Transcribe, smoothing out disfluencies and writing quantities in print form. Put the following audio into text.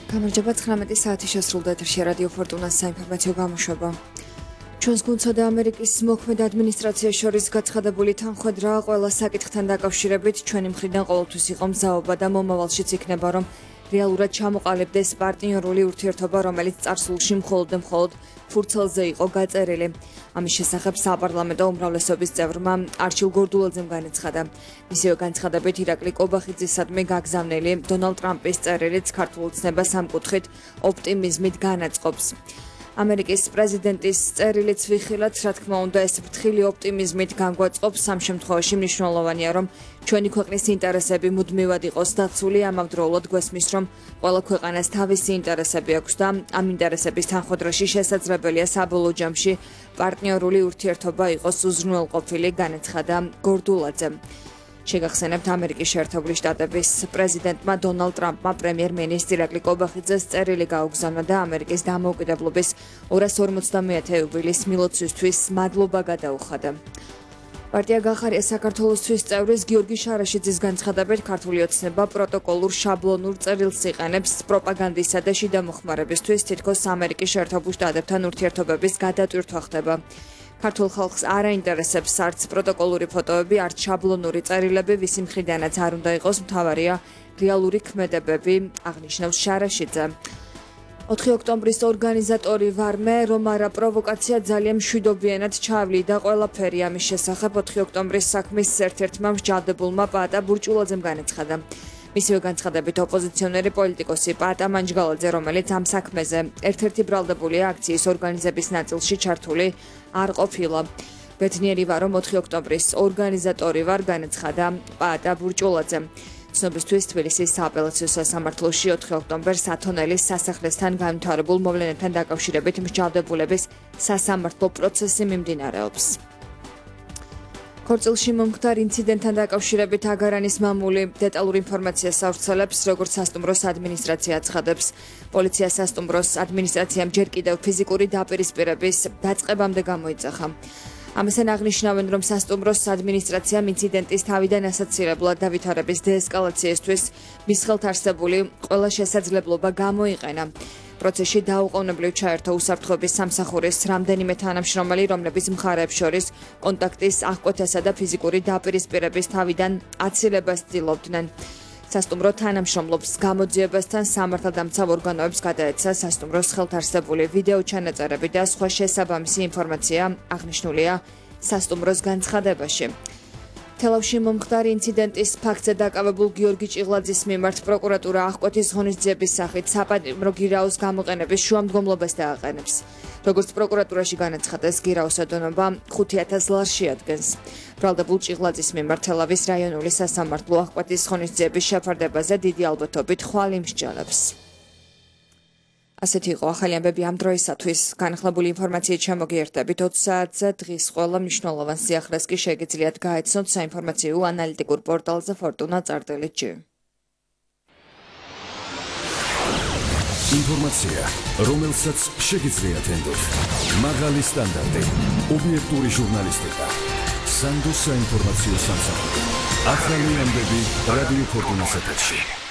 გამარჯობა 19 საათი შესრულდა ეთერში რადიო ფორტუნას საინფორმაციო გამოშვება. ჩვენს გუნდსა და ამერიკის მოქმედ ადმინისტრაციას შორის გაცხადებული თანხმედრა ყველა საკითხთან დაკავშირებით ჩვენი მხრიდან ყოველთვის იყო მზაობა და მომავალშიც იქნება, რომ რეალურად ჩამოყალიბდეს პარტნიორული ურთიერთობა, რომელიც წარსულში მხოლოდ ფურცელზე იყო გაწერილი. ამის შესახებ საპარლამენტო უმრავლესობის წევრმა არჩილ გორდულაძემ განაცხადა. მისივე განცხადებით ირაკლი კობახიძისადმი გაგზავნილი დონალდ ტრამპის წერილიც ქართულ ცნებას ამ კუთხით ოპტიმიზმით განაწყობს. ამერიკის პრეზიდენტის წერილიც ვიხილოთ, რა თქმა უნდა, ეს ფრთხილი ოპტიმიზმით განგვაწყობს. ამ შემთხვევაში მნიშვნელოვანია, რომ ჩვენი ქვეყნის ინტერესები მუდმივად იყოს დაცული, ამავდროულად გვესმის, რომ ყველა ქვეყანას თავისი ინტერესები აქვს და ამ ინტერესების თანხმედრაში შესაძლებელია საბოლოო ჯამში პარტნიორული ურთიერთობა იყოს უზრუნველყოფილი, განაცხადა გორდულაძემ. შეგახსენებთ, ამერიკის შეერთებული შტატების პრეზიდენტმა დონალდ ტრამპმა პრემიერ-მინისტრ ირაკლი კობახიძეს წერილი გაუგზავნა და ამერიკის დამოუკიდებლობის 250 იუბილეის მილოცვისთვის მადლობა გადაუხადა. პარტია გახარია საქართველოსთვის წევრის გიორგი შარაშიძის განცხადებით, ქართული ოცნება პროტოკოლურ შაბლონურ წერილს იყენებს პროპაგანდისა და შიდა მოხმარებისთვის, თითქოს ამერიკის შეერთებულ შტატებთან ურთიერთობების გადატვირთვა ხდება. ქართულ ხალხს არ აინტერესებს არც პროტოკოლური ფოტოები, არც შაბლონური წერილები, ვისი მხრიდანაც არ უნდა იყოს, მთავარია რეალური ქმედებები, აღნიშნავს შარაშიძე. 4 ოქტომბრის ორგანიზატორი ვარ მე, რომ არა პროვოკაცია ძალიან მშვიდობიანად ჩავლიდა ყველაფერი. ამის შესახებ 4 ოქტომბრის საქმის ერთ-ერთმა მსჯავრდებულმა პაატა ბურჭულაძემ განაცხადა. მისივე განცხადებით, ოპოზიციონერი პოლიტიკოსი პაატა მანჯგალაძე, რომელიც ამ საქმეზე ერთ-ერთი ბრალდებულია აქციის ორგანიზების ნაწილში ჩართული არ ყოფილა. ბედნიერი ვარ, რომ 4 ოქტომბრის ორგანიზატორი ვარ, განაცხადა პაატა ბურჭულაძემ. ცნობისთვის თბილისის სააპელაციო სასამართლოში 4 ოქტომბერს ათონელის სასახლესთან განვითარებულ მოვლენებთან დაკავშირებით მსჯავრდებულების სასამართლო პროცესი მიმდინარეობს. ქორწილში მომხდარ ინციდენტთან დაკავშირებით აგარანის მამული დეტალურ ინფორმაციას ავრცელებს, როგორც სასტუმროს ადმინისტრაცია აცხადებს. პოლიცია სასტუმროს ადმინისტრაციამ ჯერ კიდევ ფიზიკური დაპირისპირების დაწყებამდე გამოიძახა. ამასთან აღნიშნავენ, რომ სასტუმროს ადმინისტრაციამ ინციდენტის თავიდან ასაცილებლად დავითარების დეესკალაციისთვის მის ხელთ არსებული ყველა შესაძლებლობა გამოიყენა. პროცესში დაუყოვნებლივ ჩაერთო უსაფრთხოების სამსახურის რამდენიმე თანამშრომელი, რომლების მხარეებს შორის კონტაქტის აღკვეთასა და ფიზიკური დაპირისპირების თავიდან აცილებას ცდილობდნენ. სასტუმრო თანამშრომლობს გამოძიებასთან სამართალდამცავ ორგანოებს გადაეცა სასტუმროს ხელთ არსებული ვიდეო ჩანაწერები და სხვა შესაბამისი ინფორმაცია აღნიშნულია სასტუმროს განცხადებაში. თელავში მომხდარ ინციდენტის ფაქტზე დაკავებულ გიორგი ჭიღლაძის მიმართ პროკურატურა აღკვეთის ღონისძიების სახით საპატიმრო გირაოს გამოყენების შუამდგომლობას დააყენებს. როგორც პროკურატურაში განაცხადეს, გირაოს ოდენობა 5000 ლარს შეადგენს. ბრალდებულ ჭიღლაძის მიმართ თელავის რაიონული სასამართლო აღკვეთის ღონისძიების შეფარდებაზე დიდი ალბათობით ხვალ იმსჯელებს. ასეთი იყო ახალი ამბები ამ დროისათვის. განახლებული ინფორმაციით შემოგიერთებით 20 საათზე. დღის ყველა მნიშვნელოვან სიახლეს კი შეგიძლიათ გაეცნოთ საინფორმაციო ანალიტიკურ პორტალზე fortuna.gt. ინფორმაცია, რომელსაც შეგიძლიათ ენდოთ. მაღალი სტანდარტი, ობიექტური ჟურნალისტიკა. სანდოს საინფორმაციო სამსახური. ახალი ამბები რადიო ფორტუნას ეთერში.